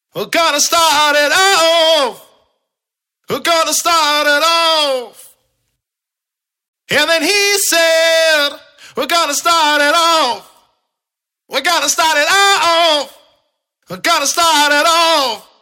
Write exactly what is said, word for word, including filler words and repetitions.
We're gonna start it off. We're gonna start it off. And then he said, we're gonna start it off. We're gonna start it off. We're gonna start it off.